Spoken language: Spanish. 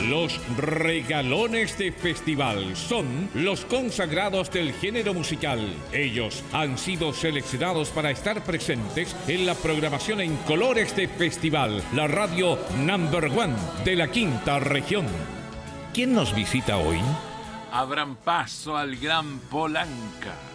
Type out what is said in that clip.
Los regalones de festival son los consagrados del género musical. Ellos han sido seleccionados para estar presentes en la programación en colores de festival, la radio #1 de la quinta región. ¿Quién nos visita hoy? Abran paso al gran Polanca.